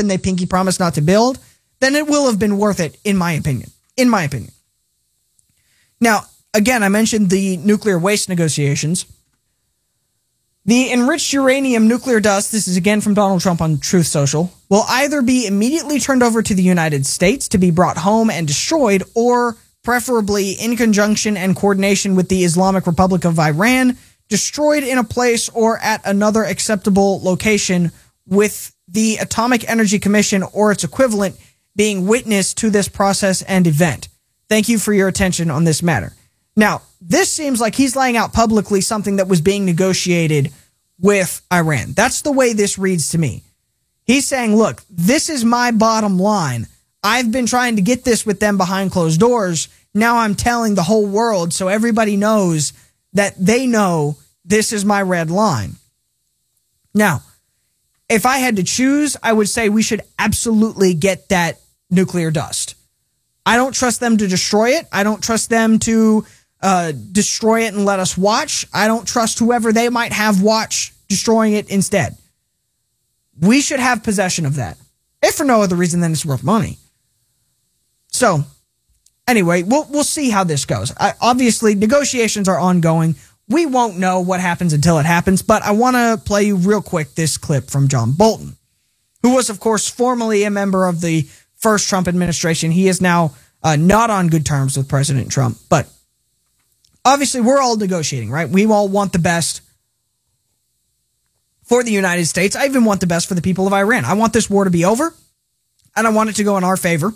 and they pinky promise not to build, then it will have been worth it, in my opinion. In my opinion. Now, again, I mentioned the nuclear waste negotiations. The enriched uranium nuclear dust, this is again from Donald Trump on Truth Social, will either be immediately turned over to the United States to be brought home and destroyed, or preferably in conjunction and coordination with the Islamic Republic of Iran, destroyed in a place or at another acceptable location, with the Atomic Energy Commission or its equivalent being witness to this process and event. Thank you for your attention on this matter. Now, this seems like he's laying out publicly something that was being negotiated with Iran. That's the way this reads to me. He's saying, look, this is my bottom line. I've been trying to get this with them behind closed doors. Now I'm telling the whole world so everybody knows that they know this is my red line. Now, if I had to choose, I would say we should absolutely get that nuclear dust. I don't trust them to destroy it. I don't trust them to destroy it and let us watch. I don't trust whoever they might have watch destroying it instead. We should have possession of that. If for no other reason than it's worth money. So, anyway, we'll see how this goes. Obviously, negotiations are ongoing. We won't know what happens until it happens, but I want to play you real quick this clip from John Bolton, who was, of course, formerly a member of the first Trump administration. He is now not on good terms with President Trump, but obviously we're all negotiating, right? We all want the best for the United States. I even want the best for the people of Iran. I want this war to be over, and I want it to go in our favor.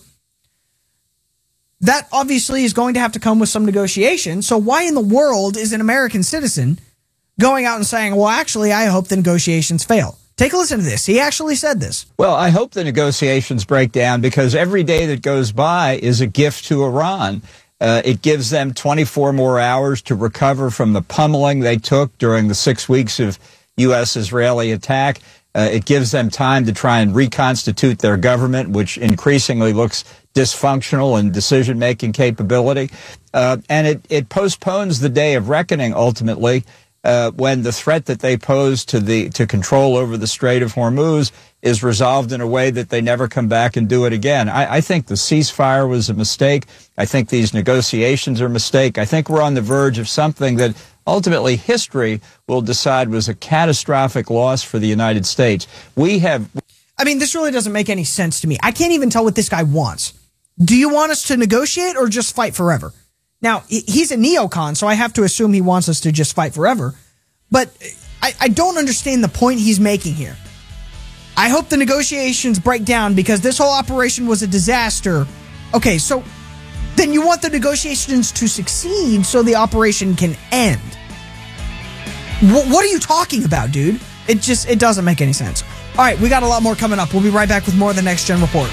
That obviously is going to have to come with some negotiation. So why in the world is an American citizen going out and saying, well, actually, I hope the negotiations fail? Take a listen to this. He actually said this. Well, I hope the negotiations break down, because every day that goes by is a gift to Iran. It gives them 24 more hours to recover from the pummeling they took during the 6 weeks of U.S.-Israeli attack. It gives them time to try and reconstitute their government, which increasingly looks dysfunctional in decision-making capability. And it postpones the day of reckoning, ultimately, when the threat that they pose to control over the Strait of Hormuz is resolved in a way that they never come back and do it again. I think the ceasefire was a mistake. I think these negotiations are a mistake. I think we're on the verge of something that ultimately history will decide was a catastrophic loss for the United States. I mean, this really doesn't make any sense to me. I can't even tell what this guy wants. Do you want us to negotiate or just fight forever? Now, he's a neocon, so I have to assume he wants us to just fight forever. But I don't understand the point he's making here. I hope the negotiations break down because this whole operation was a disaster. Okay, so then you want the negotiations to succeed so the operation can end. What are you talking about, dude? It doesn't make any sense. All right, we got a lot more coming up. We'll be right back with more of the Next Gen Report.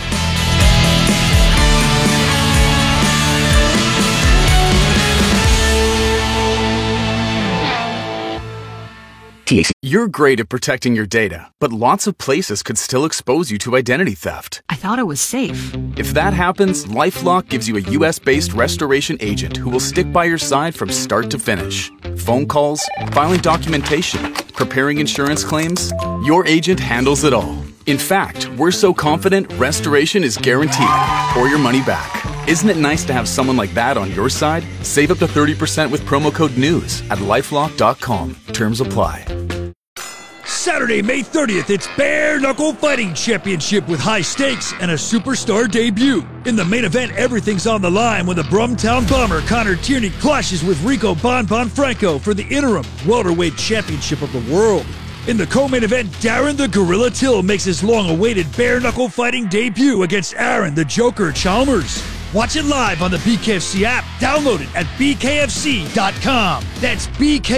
You're great at protecting your data, but lots of places could still expose you to identity theft. I thought it was safe. If that happens, LifeLock gives you a U.S.-based restoration agent who will stick by your side from start to finish. Phone calls, filing documentation, preparing insurance claims, your agent handles it all. In fact, we're so confident restoration is guaranteed or your money back. Isn't it nice to have someone like that on your side? Save up to 30% with promo code NEWS at LifeLock.com. Terms apply. Saturday, May 30th, it's Bare Knuckle Fighting Championship with high stakes and a superstar debut. In the main event, everything's on the line when the Brumtown Bomber Connor Tierney clashes with Rico Bon Franco for the interim welterweight championship of the world. In the co-main event, Darren the Gorilla Till makes his long-awaited bare knuckle fighting debut against Aaron the Joker Chalmers. Watch it live on the BKFC app. Download it at bkfc.com. That's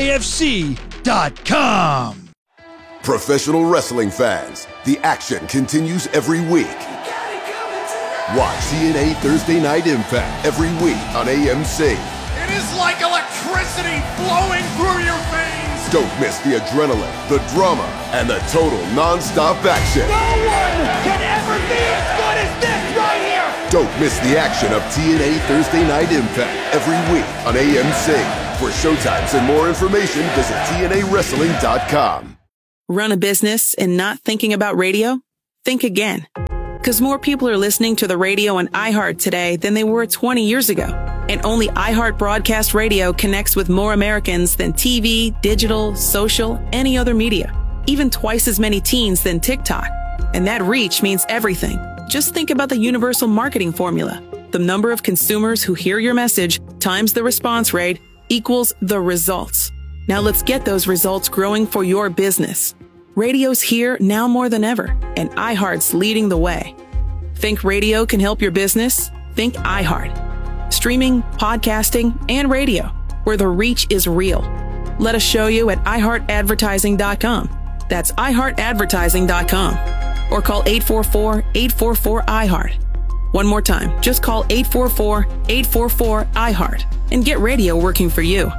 bkfc.com. Professional wrestling fans, the action continues every week. Watch TNA Thursday Night Impact every week on AMC. It is like electricity flowing through your veins. Don't miss the adrenaline, the drama, and the total non-stop action. No one can ever be as good as this right here. Don't miss the action of TNA Thursday Night Impact every week on AMC. For showtimes and more information, visit TNAWrestling.com. Run a business and not thinking about radio? Think again. because more people are listening to the radio on iHeart today than they were 20 years ago. And only iHeart Broadcast Radio connects with more Americans than TV, digital, social, any other media. Even twice as many teens than TikTok. And that reach means everything. Just think about the universal marketing formula. The number of consumers who hear your message times the response rate equals the results. Now let's get those results growing for your business. Radio's here now more than ever, and iHeart's leading the way. Think radio can help your business? Think iHeart. Streaming, podcasting, and radio, where the reach is real. Let us show you at iHeartAdvertising.com. That's iHeartAdvertising.com. Or call 844-844-iHeart. One more time, just call 844-844-iHeart and get radio working for you.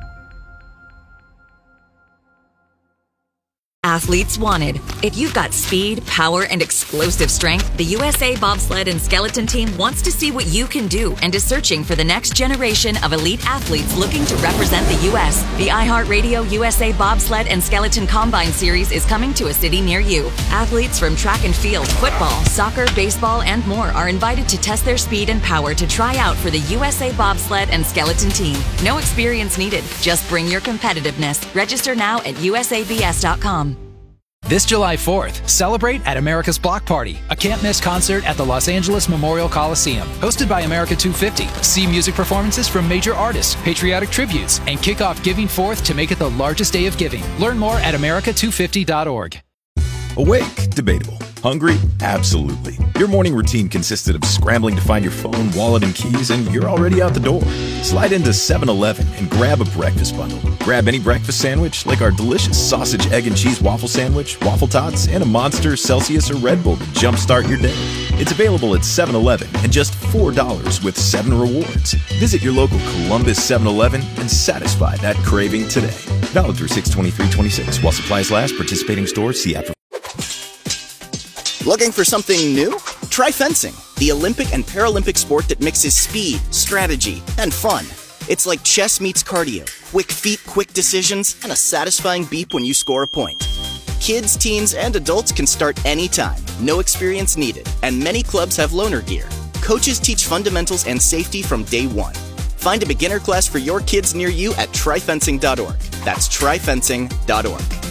Athletes wanted. If you've got speed, power, and explosive strength, the USA Bobsled and Skeleton Team wants to see what you can do and is searching for the next generation of elite athletes looking to represent the U.S. The iHeartRadio USA Bobsled and Skeleton Combine Series is coming to a city near you. Athletes from track and field, football, soccer, baseball, and more are invited to test their speed and power to try out for the USA Bobsled and Skeleton Team. No experience needed. Just bring your competitiveness. Register now at usabs.com. This July 4th, celebrate at America's Block Party, a can't-miss concert at the Los Angeles Memorial Coliseum, hosted by America 250. See music performances from major artists, patriotic tributes, and kick off Giving Forth to make it the largest day of giving. Learn more at america250.org. Awake? Debatable. Hungry? Absolutely. Your morning routine consisted of scrambling to find your phone, wallet, and keys, and you're already out the door. Slide into 7-Eleven and grab a breakfast bundle. Grab any breakfast sandwich, like our delicious sausage, egg, and cheese waffle sandwich, waffle tots, and a Monster, Celsius, or Red Bull to jumpstart your day. It's available at 7-Eleven and just $4 with 7 rewards. Visit your local Columbus 7-Eleven and satisfy that craving today. Valid through 6/23/26 while supplies last. Participating stores. See app. Looking for something new? Try fencing, the Olympic and Paralympic sport that mixes speed, strategy, and fun. It's like chess meets cardio, quick feet, quick decisions, and a satisfying beep when you score a point. Kids, teens, and adults can start anytime, no experience needed, and many clubs have loaner gear. Coaches teach fundamentals and safety from day one. Find a beginner class for your kids near you at tryfencing.org. That's tryfencing.org.